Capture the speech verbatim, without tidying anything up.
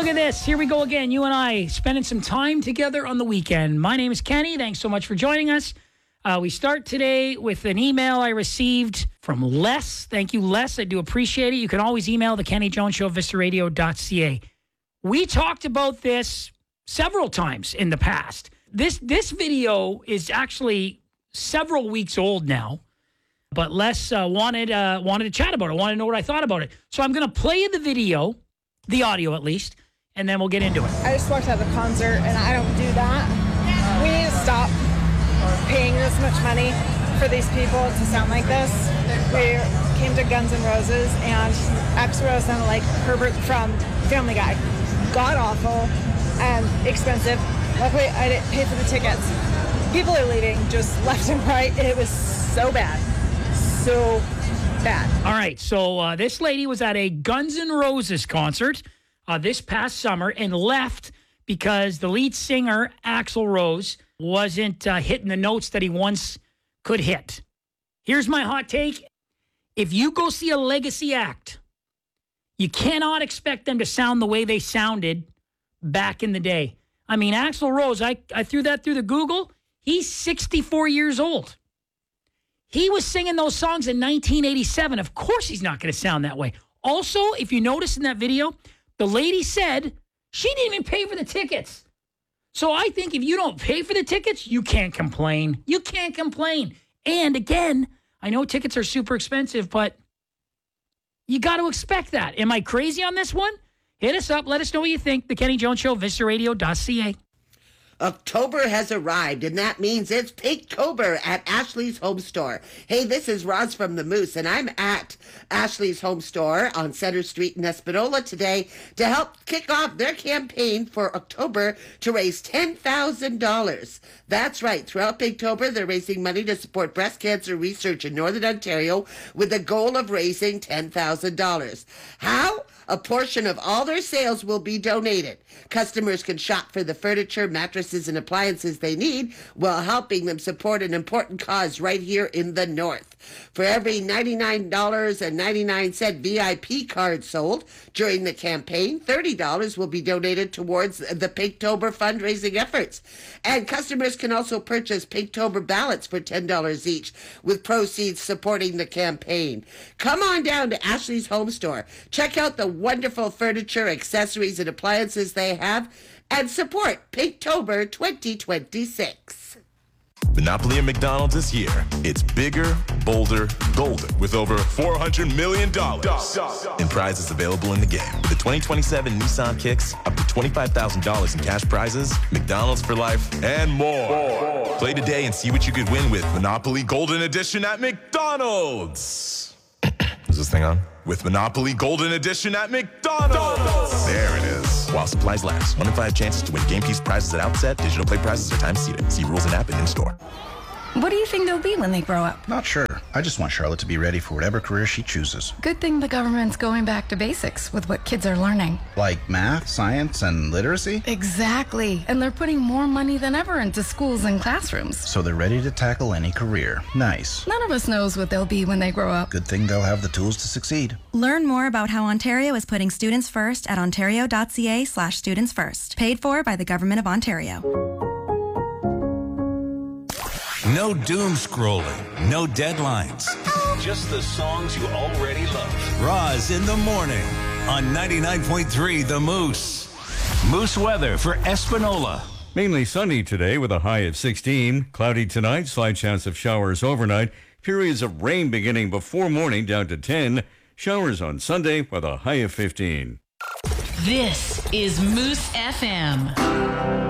look at this. Here we go again. You and I spending some time together on the weekend. My name is Kenny. Thanks so much for joining us. Uh, we start today with an email I received from Les. Thank you, Les. I do appreciate it. You can always email the Kenny Jones Show, vista radio dot c a. We talked about this several times in the past. This this video is actually several weeks old now, but Les uh, wanted uh, wanted to chat about it. Wanted to know what I thought about it. So I'm going to play the video, the audio at least, and then we'll get into it. I just walked out of the concert, and I don't do that. We need to stop paying this much money for these people to sound like this. We came to Guns N' Roses, and Axl Rose sounded like Herbert from Family Guy. God awful and expensive. Luckily, I didn't pay for the tickets. People are leaving just left and right. It was so bad. So bad. All right, so uh, this lady was at a Guns N' Roses concert uh, this past summer and left because the lead singer, Axl Rose, wasn't uh, hitting the notes that he once could hit. Here's my hot take. If you go see a legacy act, you cannot expect them to sound the way they sounded back in the day. I mean, Axl Rose, I, I threw that through the Google. He's sixty-four years old. He was singing those songs in nineteen eighty-seven. Of course he's not going to sound that way. Also, if you notice in that video, the lady said she didn't even pay for the tickets. So I think if you don't pay for the tickets, you can't complain. You can't complain. And again, I know tickets are super expensive, but you got to expect that. Am I crazy on this one? Hit us up. Let us know what you think. The Kenny Jones Show, vista radio dot c a. October has arrived, and that means it's Pinktober at Ashley's Home Store. Hey, this is Roz from the Moose, and I'm at Ashley's Home Store on Center Street in Espanola today to help kick off their campaign for October to raise ten thousand dollars. That's right. Throughout Pinktober, they're raising money to support breast cancer research in Northern Ontario with the goal of raising ten thousand dollars. How? A portion of all their sales will be donated. Customers can shop for the furniture, mattresses, and appliances they need while helping them support an important cause right here in the North. For every ninety-nine dollars and ninety-nine cents V I P card sold during the campaign, thirty dollars will be donated towards the Pinktober fundraising efforts. And customers can also purchase Pinktober ballots for ten dollars each, with proceeds supporting the campaign. Come on down to Ashley's Home Store. Check out the wonderful furniture, accessories, and appliances they have, and support Pinktober twenty twenty-six. Monopoly at McDonald's this year. It's bigger, bolder, golden with over four hundred million dollars in prizes available in the game. With the twenty twenty-seven Nissan Kicks, up to twenty-five thousand dollars in cash prizes, McDonald's for life, and more. more. Play today and see what you could win with Monopoly Golden Edition at McDonald's. Is this thing on? With Monopoly Golden Edition at McDonald's. There it is. While supplies last. One in five chances to win game piece prizes at outset. Digital play prizes are time seated. See rules and app and in-store. What do you think they'll be when they grow up? Not sure. I just want Charlotte to be ready for whatever career she chooses. Good thing the government's going back to basics with what kids are learning. Like math, science, and literacy? Exactly. And they're putting more money than ever into schools and classrooms. So they're ready to tackle any career. Nice. None of us knows what they'll be when they grow up. Good thing they'll have the tools to succeed. Learn more about how Ontario is putting students first at ontario.ca slash students first. Paid for by the Government of Ontario. No doom scrolling, no deadlines. Just the songs you already love. Roz in the morning on ninety-nine point three The Moose. Moose weather for Espanola. Mainly sunny today with a high of sixteen. Cloudy tonight, slight chance of showers overnight. Periods of rain beginning before morning down to ten. Showers on Sunday with a high of fifteen. This is Moose F M.